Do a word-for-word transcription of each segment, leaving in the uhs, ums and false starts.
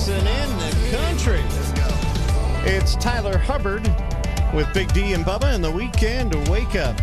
Jackson in the country. It's Tyler Hubbard with Big D and Bubba and the Weekend Wake Up.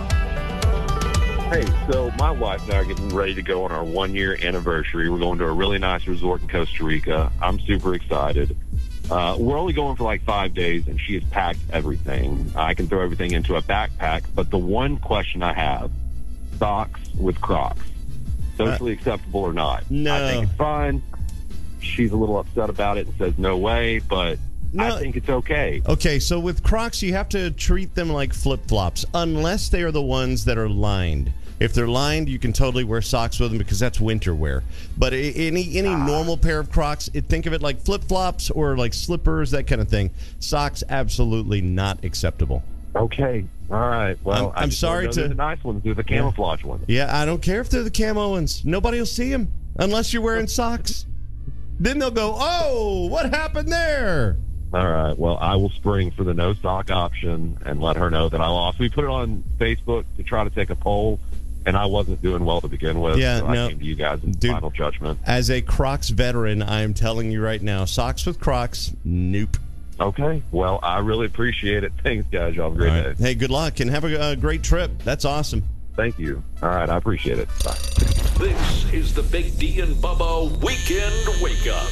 Hey, so my wife and I are getting ready to go on our one-year anniversary. We're going to a really nice resort in Costa Rica. I'm super excited. Uh, we're only going for like five days, and she has packed everything. I can throw everything into a backpack, but the one question I have, socks with Crocs, socially uh, acceptable or not? No. I think it's fine. She's a little upset about it and says no way, but no. I think it's okay. Okay, so with Crocs, you have to treat them like flip-flops, unless they are the ones that are lined. If they're lined, you can totally wear socks with them because that's winter wear. But any any ah. normal pair of Crocs, it, think of it like flip-flops or like slippers, that kind of thing. Socks, absolutely not acceptable. Okay. All right. Well, I'm, I'm sorry to... the nice ones, do the camouflage yeah. ones. Yeah, I don't care if they're the camo ones. Nobody will see them unless you're wearing socks. Then they'll go, oh, what happened there? All right. Well, I will spring for the no sock option and let her know that I lost. We put it on Facebook to try to take a poll, and I wasn't doing well to begin with. Yeah, so no. I came to you guys in Dude, final judgment. As a Crocs veteran, I am telling you right now, socks with Crocs, nope. Okay. Well, I really appreciate it. Thanks, guys. Y'all have a great right. day. Hey, good luck, and have a, a great trip. That's awesome. Thank you. All right. I appreciate it. Bye. This is the Big D and Bubba Weekend Wake Up.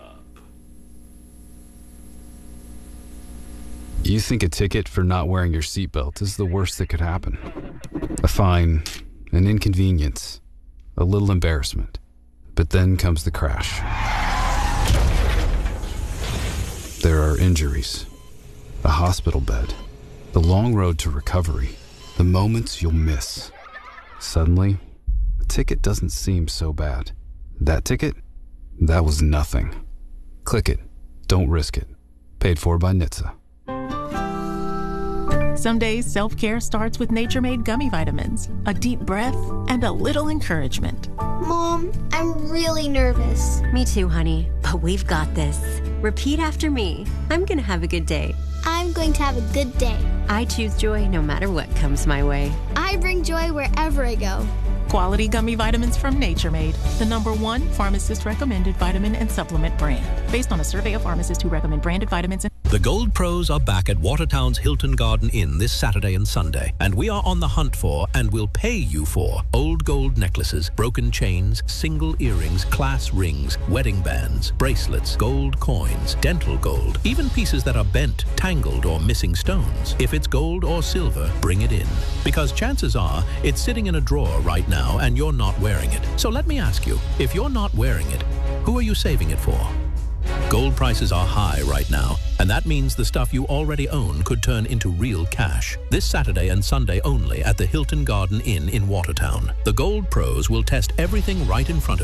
You think a ticket for not wearing your seatbelt is the worst that could happen. A fine, an inconvenience, a little embarrassment. But then comes the crash. There are injuries, a hospital bed, the long road to recovery, the moments you'll miss. Suddenly, a ticket doesn't seem so bad. That ticket? That was nothing. Click it. Don't risk it. Paid for by N H T S A. Some days, self-care starts with Nature Made gummy vitamins, a deep breath, and a little encouragement. Mom, I'm really nervous. Me too, honey, but we've got this. Repeat after me. I'm going to have a good day. I'm going to have a good day. I choose joy no matter what comes my way. I bring joy wherever I go. Quality gummy vitamins from Nature Made, the number one pharmacist-recommended vitamin and supplement brand. Based on a survey of pharmacists who recommend branded vitamins and... The Gold Pros are back at Watertown's Hilton Garden Inn this Saturday and Sunday, and we are on the hunt for, and will pay you for, old gold necklaces, broken chains, single earrings, class rings, wedding bands, bracelets, gold coins, dental gold, even pieces that are bent, tangled, or missing stones. If it's gold or silver, bring it in, because chances are it's sitting in a drawer right now and you're not wearing it. So let me ask you, if you're not wearing it, who are you saving it for? Gold prices are high right now, and that means the stuff you already own could turn into real cash. This Saturday and Sunday only at the Hilton Garden Inn in Watertown. The Gold Pros will test everything right in front of you.